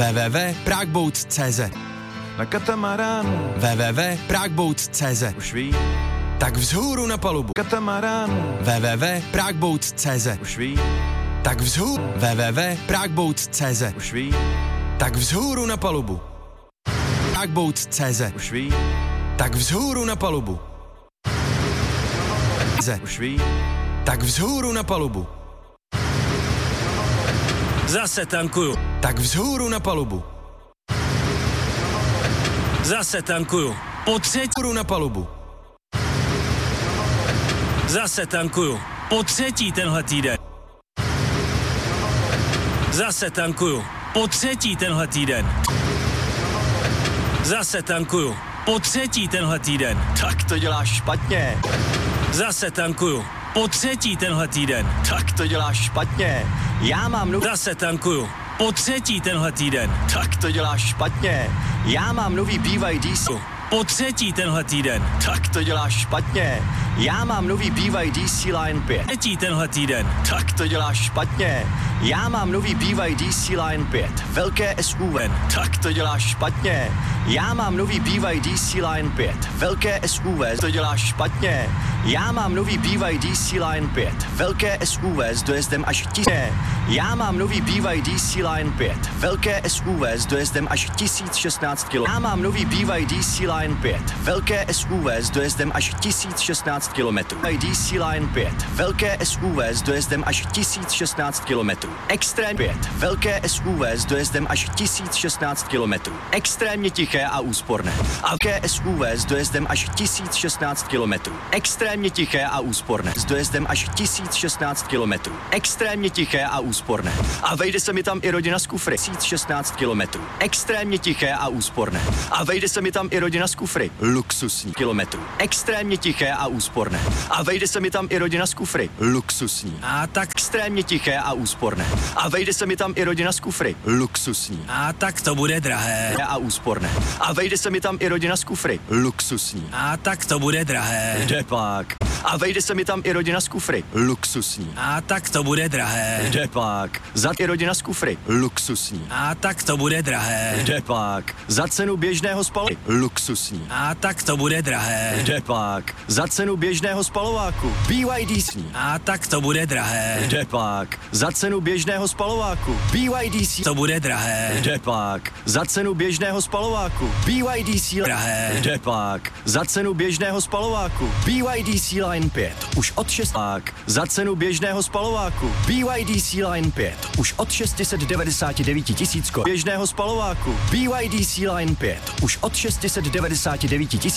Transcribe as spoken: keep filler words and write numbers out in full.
w w w tečka pragbouts tečka c z. Na katamaránu. w w w tečka pragbouts tečka c z. Už ví. Tak vzhůru na palubu. Katamaránu. w w w tečka pragbouts tečka c z. Už ví. Tak vzhůru. w w w tečka pragbouts tečka c z. Už ví. Tak vzhůru na palubu. Pragbouts tečka c z. Už ví. Tak vzhůru na palubu. Už ví. Tak vzhůru na palubu. Zase tankuju. Tak vzhůru na palubu. Zase tankuju. Po třetí na palubu. Zase tankuju. Po třetí tenhle týden. Zase tankuju. Po třetí tenhle týden. Zase tankuju. Po třetí tenhle týden. Tak to děláš špatně. Zase tankuju. Po třetí tenhle týden. Tak to děláš špatně. Já mám nový... Zase tankuju. Po třetí tenhle týden. Tak to děláš špatně. Já mám nový B Y D C. Po třetí tenhle týden. Tak to děláš špatně. Já mám nový B Y D C Line pět. Třetí tenhle týden. Tak to děláš špatně. Já mám nový B Y D C Line pět. Velké S U V. Tak to děláš špatně. Já mám nový B Y D C Line pět. Velké S U V. To děláš špatně. Já mám nový B Y D C Line pět. Velké S U V s dojezdem až tisíc. Já mám nový B Y D C Line pět. Velké S U V s dojezdem až tisíc šestnáct kilometrů. Já mám nový B Y D C Line pět. Velké S U V s dojezdem až tisíc šestnáct kilometrů. B Y D C Line pět. Velké S U V s dojezdem až tisíc šestnáct kilometrů. Extrém pět. Velké S U V s dojezdem až tisíc šestnáct kilometrů. Extrémně tiché a úsporné. A velké S U V s dojezdem až tisíc šestnáct kilometrů. Extrémně tiché a úsporné. S dojezdem až tisíc šestnáct kilometrů. Extrémně tiché a úsporné. A vejde se mi tam i rodina z Kufry. tisíc šestnáct kilometrů. Extrémně tiché a úsporné. A vejde se mi tam i rodina z Kufry. Luxusní kilometrů. Extrémně tiché a úsporné. A vejde se mi tam i rodina z Kufry. Luxusní. A tak Extrémně tiché a úsporné. A vejde se mi tam i rodina z Kufry. Luxusní. A tak to bude drahé. A úsporné. A vejde se mi tam i rodina z Kufry. Luxusní. A tak to bude drahé. Kde pak? A vejde se mi tam i rodina z Kufry. Luxusní. A tak to bude drahé. Kde pak? Za i rodina z Kufry. Luxusní. A tak to bude drahé. Kde pak? Za cenu běžného spalování. Luxusní. A tak to bude drahé. Kde pak? Za cenu běžného spalováku. B Y D C. A tak to bude drahé. Kde pak? Za cenu běžného spalováku. B Y D C. To bude drahé. Kde pak? Za cenu běžného spalováku. B Y D C. Drahé. Kde pak? Za cenu běžného spalováku. B Y D C Line pět. Už od šest. Za cenu běžného spalováku. B Y D C Line pět. Už od šest set devadesát devět tisíc. Běžného spalováku. B Y D C Line pět. Už od šest set devadesát devět tisíc.